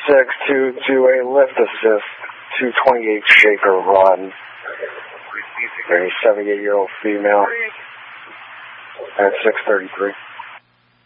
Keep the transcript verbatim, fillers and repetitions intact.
six two two eight lift assist, two twenty-eight shaker run. A seventy-eight-year-old female at six thirty-three.